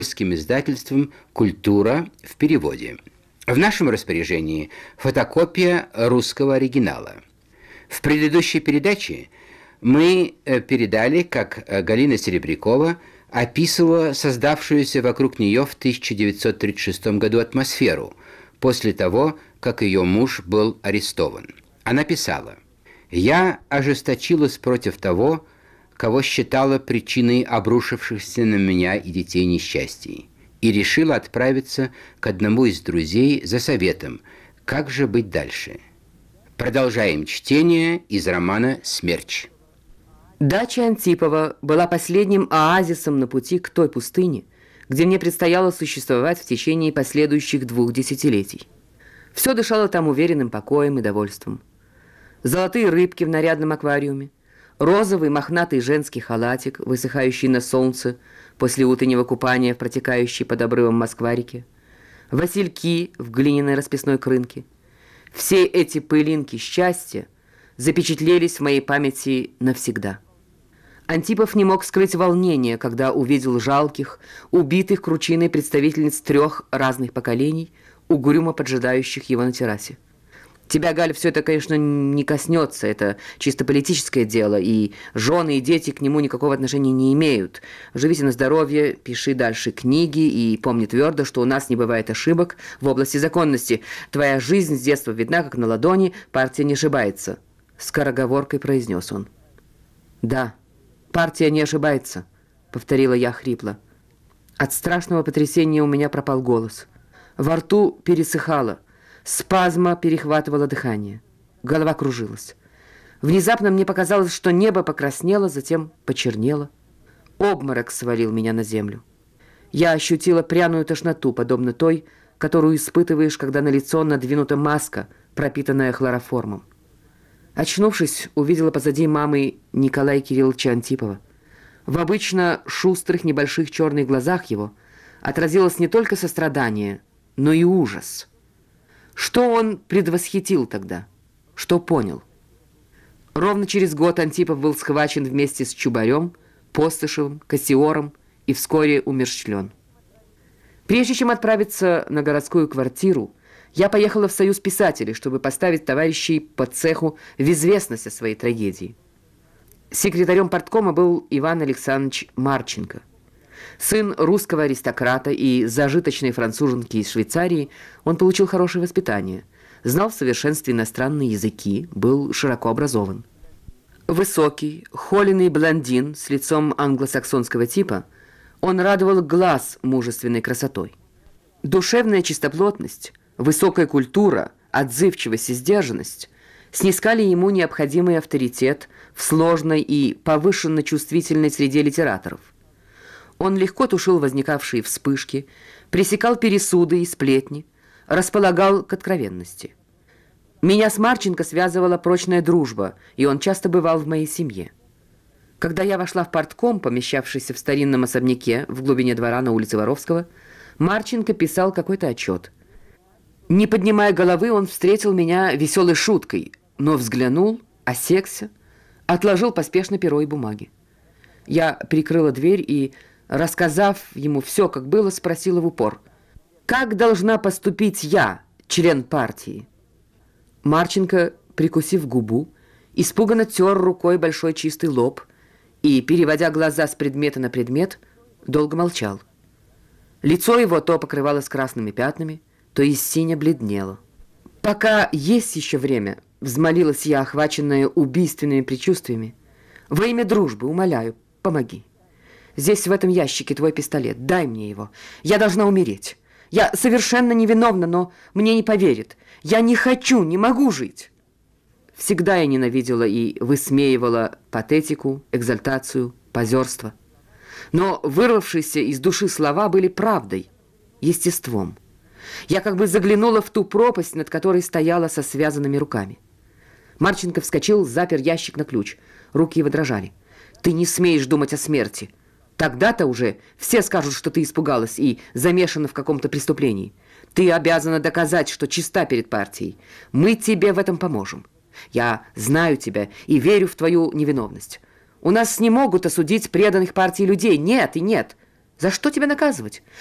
издательством «Культура» в переводе. В нашем распоряжении фотокопия русского оригинала. В предыдущей передаче мы передали, как Галина Серебрякова описывала создавшуюся вокруг нее в 1936 году атмосферу после того, как ее муж был арестован. Она писала: «Я ожесточилась против того, кого считала причиной обрушившихся на меня и детей несчастий, и решила отправиться к одному из друзей за советом, как же быть дальше». Продолжаем чтение из романа «Смерч». Дача Антипова была последним оазисом на пути к той пустыне, где мне предстояло существовать в течение последующих 2 десятилетий. Все дышало там уверенным покоем и довольством. Золотые рыбки в нарядном аквариуме, розовый мохнатый женский халатик, высыхающий на солнце после утреннего купания в протекающей под обрывом Москва-реке, васильки в глиняной расписной крынке. Все эти пылинки счастья запечатлелись в моей памяти навсегда. Антипов не мог скрыть волнения, когда увидел жалких, убитых кручиной представительниц 3 разных поколений, угрюмо поджидающих его на террасе. Тебя, Галь, все это, конечно, не коснется, это чисто политическое дело, и жены и дети к нему никакого отношения не имеют. Живите на здоровье, пиши дальше книги и помни твердо, что у нас не бывает ошибок в области законности. Твоя жизнь с детства видна, как на ладони, партия не ошибается. Скороговоркой произнес он. «Да, партия не ошибается», — повторила я хрипло. От страшного потрясения у меня пропал голос. Во рту пересыхало. Спазма перехватывала дыхание. Голова кружилась. Внезапно мне показалось, что небо покраснело, затем почернело. Обморок свалил меня на землю. Я ощутила пряную тошноту, подобно той, которую испытываешь, когда на лицо надвинута маска, пропитанная хлороформом. Очнувшись, увидела позади мамы Николая Кирилловича Антипова. В обычно шустрых небольших черных глазах его отразилось не только сострадание, но и ужас. Что он предвосхитил тогда? Что понял? Ровно через год Антипов был схвачен вместе с Чубарем, Постышевым, Кассиором и вскоре умерщвлен. Прежде чем отправиться на городскую квартиру, я поехала в Союз писателей, чтобы поставить товарищей по цеху в известность о своей трагедии. Секретарем парткома был Иван Александрович Марченко. Сын русского аристократа и зажиточной француженки из Швейцарии, он получил хорошее воспитание, знал в совершенстве иностранные языки, был широко образован. Высокий, холеный блондин с лицом англосаксонского типа, он радовал глаз мужественной красотой. Душевная чистоплотность, высокая культура, отзывчивость и сдержанность снискали ему необходимый авторитет в сложной и повышенно чувствительной среде литераторов. Он легко тушил возникавшие вспышки, пресекал пересуды и сплетни, располагал к откровенности. Меня с Марченко связывала прочная дружба, и он часто бывал в моей семье. Когда я вошла в партком, помещавшийся в старинном особняке в глубине двора на улице Воровского, Марченко писал какой-то отчет. Не поднимая головы, он встретил меня веселой шуткой, но взглянул, осекся, отложил поспешно перо и бумаги. Я прикрыла дверь и, рассказав ему все, как было, спросила в упор: «Как должна поступить я, член партии?» Марченко, прикусив губу, испуганно тер рукой большой чистый лоб и, переводя глаза с предмета на предмет, долго молчал. Лицо его то покрывалось красными пятнами, то и сине бледнело. «Пока есть еще время», — взмолилась я, охваченная убийственными предчувствиями, «во имя дружбы, умоляю, помоги. Здесь, в этом ящике, твой пистолет. Дай мне его. Я должна умереть. Я совершенно невиновна, но мне не поверят. Я не хочу, не могу жить». Всегда я ненавидела и высмеивала патетику, экзальтацию, позерство. Но вырвавшиеся из души слова были правдой, естеством. Я как бы заглянула в ту пропасть, над которой стояла со связанными руками. Марченко вскочил, запер ящик на ключ. Руки его дрожали. «Ты не смеешь думать о смерти. Тогда-то уже все скажут, что ты испугалась и замешана в каком-то преступлении. Ты обязана доказать, что чиста перед партией. Мы тебе в этом поможем. Я знаю тебя и верю в твою невиновность. У нас не могут осудить преданных партии людей. Нет и нет. За что тебя наказывать?